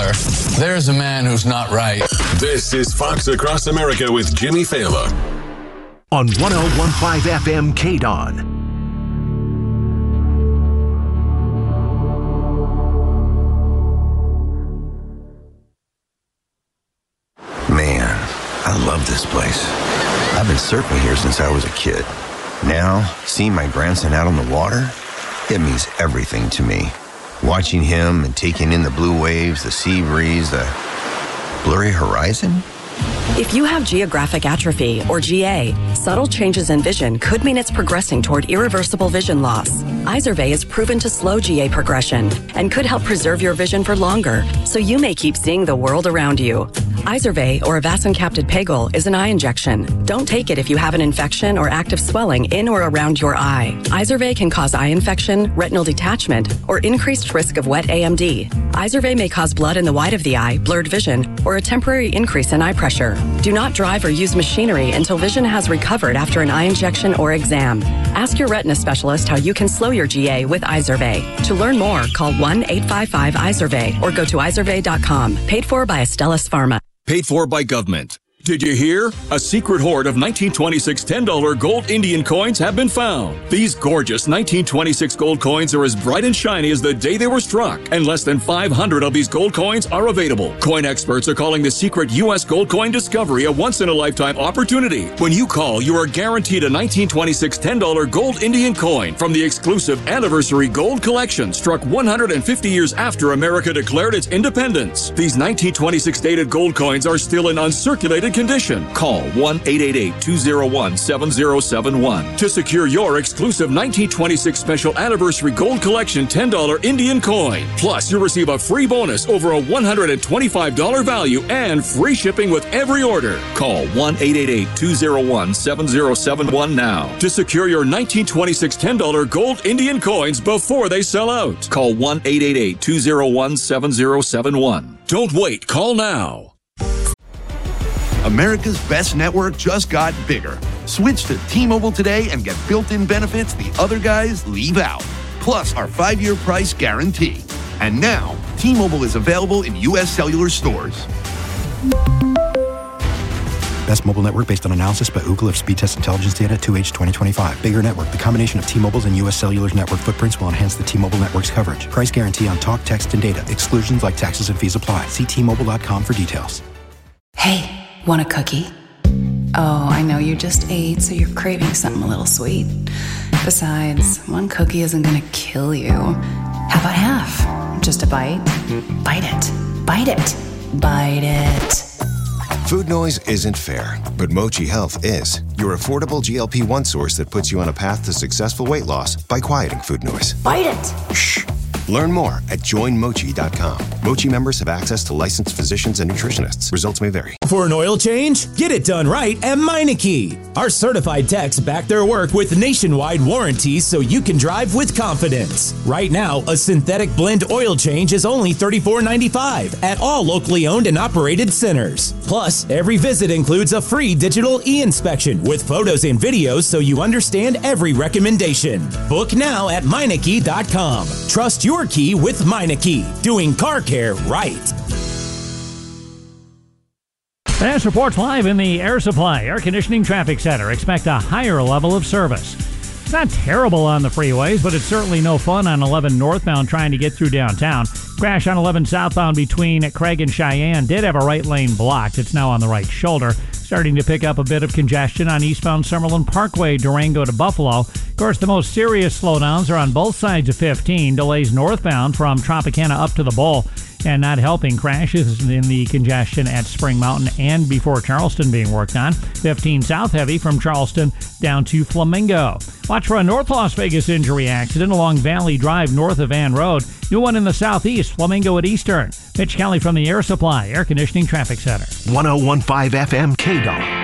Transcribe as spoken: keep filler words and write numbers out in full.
Butler. There's a man who's not right. This is Fox Across America with Jimmy Fallon. On one oh one point five F M K D O N. Man, I love this place. I've been surfing here since I was a kid. Now, seeing my grandson out on the water, it means everything to me. Watching him and taking in the blue waves, the sea breeze, the blurry horizon. If you have geographic atrophy, or G A, subtle changes in vision could mean it's progressing toward irreversible vision loss. Izervay is proven to slow G A progression and could help preserve your vision for longer, so you may keep seeing the world around you. Izervay, or avacincaptad pegol, is an eye injection. Don't take it if you have an infection or active swelling in or around your eye. Izervay can cause eye infection, retinal detachment, or increased risk of wet A M D. Izervay may cause blood in the white of the eye, blurred vision, or a temporary increase in eye pressure. Do not drive or use machinery until vision has recovered after an eye injection or exam. Ask your retina specialist how you can slow your G A with Izervay. To learn more, call one eight five five Izervay or go to izervay dot com. Paid for by Astellas Pharma. Paid for by government. Did you hear? A secret hoard of nineteen twenty-six ten dollar gold Indian coins have been found. These gorgeous nineteen twenty-six gold coins are as bright and shiny as the day they were struck, and less than five hundred of these gold coins are available. Coin experts are calling the secret U S gold coin discovery a once-in-a-lifetime opportunity. When you call, you are guaranteed a nineteen twenty-six ten dollar gold Indian coin from the exclusive Anniversary Gold Collection, struck one hundred fifty years after America declared its independence. These nineteen twenty-six dated gold coins are still in uncirculated condition. Call one eight eight eight, two oh one, seven oh seven one to secure your exclusive nineteen twenty-six Special Anniversary Gold Collection ten dollar Indian coin. Plus, you'll receive a free bonus over a one hundred twenty-five dollar value and free shipping with every order. Call one eight eight eight, two oh one, seven oh seven one now to secure your nineteen twenty-six ten dollar gold Indian coins before they sell out. Call one eight eight eight, two oh one, seven oh seven one. Don't wait. Call now. America's best network just got bigger. Switch to T-Mobile today and get built-in benefits the other guys leave out. Plus our five-year price guarantee. And now, T-Mobile is available in U S cellular stores. Best mobile network based on analysis by Ookla of speed test intelligence data two H twenty twenty-five. Bigger network. The combination of T-Mobile's and U S Cellular's network footprints will enhance the T-Mobile network's coverage. Price guarantee on talk, text, and data. Exclusions like taxes and fees apply. See T Mobile dot com for details. Hey. Want a cookie? Oh, I know you just ate, so you're craving something a little sweet. Besides, one cookie isn't gonna kill you. How about half? Just a bite? Bite it. Bite it. Bite it. Food noise isn't fair, but Mochi Health is. Your affordable G L P one source that puts you on a path to successful weight loss by quieting food noise. Bite it. Shh. Learn more at join mochi dot com. Mochi members have access to licensed physicians and nutritionists. Results may vary. For an oil change, get it done right at Meineke. Our certified techs back their work with nationwide warranties so you can drive with confidence. Right now, a synthetic blend oil change is only thirty-four ninety-five at all locally owned and operated centers. Plus, every visit includes a free digital e-inspection with photos and videos so you understand every recommendation. Book now at Meineke dot com. Trust your key with Meineke, doing car care right. Fast reports live in the Air Supply Air Conditioning Traffic Center. Expect a higher level of service. It's not terrible on the freeways, but it's certainly no fun on eleven northbound trying to get through downtown. Crash on eleven southbound between Craig and Cheyenne did have a right lane blocked. It's now on the right shoulder. Starting to pick up a bit of congestion on eastbound Summerlin Parkway, Durango to Buffalo. Of course, the most serious slowdowns are on both sides of fifteen. Delays northbound from Tropicana up to the Bowl. And not helping, crashes in the congestion at Spring Mountain and before Charleston being worked on. fifteen south heavy from Charleston down to Flamingo. Watch for a North Las Vegas injury accident along Valley Drive north of Ann Road. New one in the southeast, Flamingo at Eastern. Mitch Kelly from the Air Supply Air Conditioning Traffic Center. one oh one point five F M K D O N.